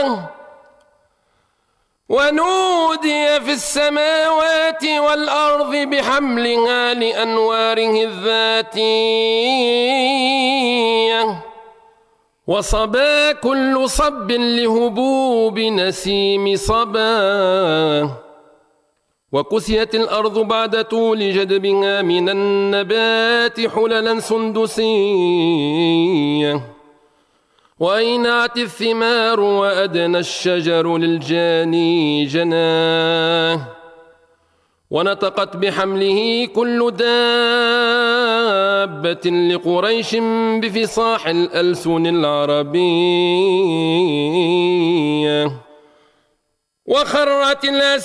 ونودي في السماوات والأرض بحملها لأنواره الذاتية وصبا كل صب لهبوب نسيم صبا وكسيت الأرض بعد طول جدبها من النبات حللا سندسية وأينعت الثمار وأدنى الشجر للجاني جناه ونطقت بحمله كل دابة لقريش بفصاح الألسن العربية وخرت